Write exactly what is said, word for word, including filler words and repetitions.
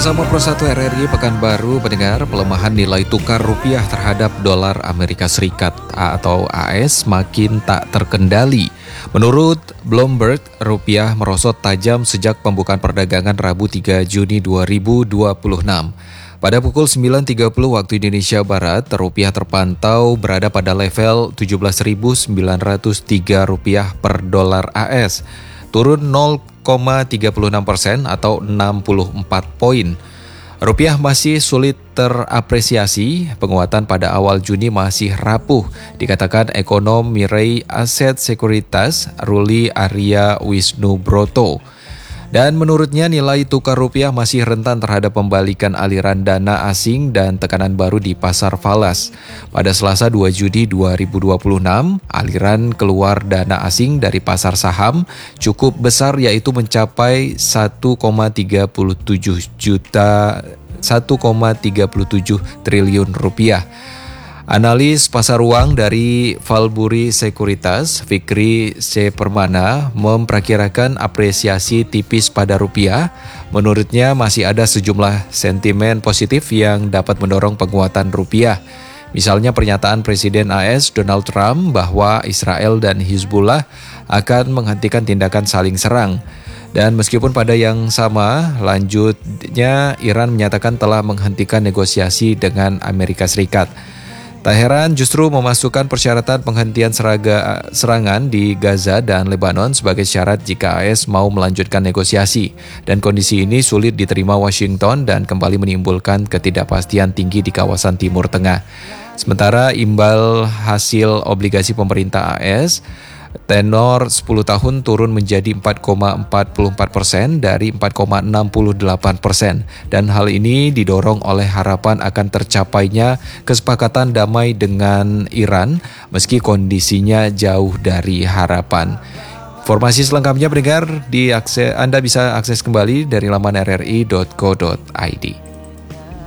Sama-sama Pro satu R R I Pekanbaru pendengar, pelemahan nilai tukar rupiah terhadap dolar Amerika Serikat atau A S makin tak terkendali. Menurut Bloomberg, rupiah merosot tajam sejak pembukaan perdagangan Rabu tiga Juni dua ribu dua puluh enam. Pada pukul sembilan tiga puluh waktu Indonesia Barat, rupiah terpantau berada pada level tujuh belas ribu sembilan ratus tiga rupiah per dolar A S, turun nol koma tiga puluh enam persen atau enam puluh empat poin. Rupiah masih sulit terapresiasi, penguatan pada awal Juni masih rapuh, dikatakan ekonom Mirae Asset Sekuritas Ruli Arya Wisnubroto. Dan menurutnya nilai tukar rupiah masih rentan terhadap pembalikan aliran dana asing dan tekanan baru di pasar falas. Pada Selasa dua Juni dua ribu dua puluh enam, aliran keluar dana asing dari pasar saham cukup besar, yaitu mencapai satu koma tiga tujuh juta satu koma tiga tujuh triliun rupiah. Analis pasar uang dari Valburi Sekuritas, Fikri C. Permana, memperkirakan apresiasi tipis pada rupiah. Menurutnya masih ada sejumlah sentimen positif yang dapat mendorong penguatan rupiah. Misalnya pernyataan Presiden A S Donald Trump bahwa Israel dan Hizbullah akan menghentikan tindakan saling serang. Dan meskipun pada yang sama, lanjutnya Iran menyatakan telah menghentikan negosiasi dengan Amerika Serikat. Tak heran justru memasukkan persyaratan penghentian seraga, serangan di Gaza dan Lebanon sebagai syarat jika A S mau melanjutkan negosiasi. Dan kondisi ini sulit diterima Washington dan kembali menimbulkan ketidakpastian tinggi di kawasan Timur Tengah. Sementara imbal hasil obligasi pemerintah A S tenor sepuluh tahun turun menjadi empat koma empat empat persen dari empat koma enam delapan persen, dan hal ini didorong oleh harapan akan tercapainya kesepakatan damai dengan Iran meski kondisinya jauh dari harapan. Informasi selengkapnya pendengar di akses, Anda bisa akses kembali dari laman r r i dot co dot i d.